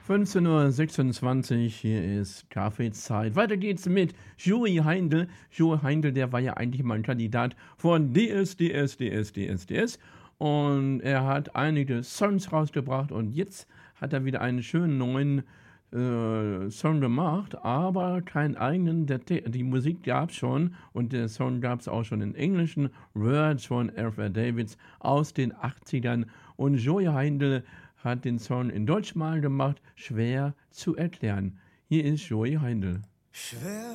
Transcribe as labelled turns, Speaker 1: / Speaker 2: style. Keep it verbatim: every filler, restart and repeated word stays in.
Speaker 1: fünfzehn Uhr sechsundzwanzig, hier ist Kaffeezeit. Weiter geht's mit Joey Heindl. Joey Heindl, der war ja eigentlich mal ein Kandidat von D S, D S, D S, D S, D S. Und er hat einige Songs rausgebracht und jetzt hat er wieder einen schönen neuen äh, Song gemacht, aber keinen eigenen. Der, die Musik gab's schon und der Song gab's auch schon in englischen Words von Alfred Davids aus den achtzigern. Und Joey Heindl hat den Song in Deutsch mal gemacht, schwer zu erklären. Hier ist Joey Heindl.
Speaker 2: Schwer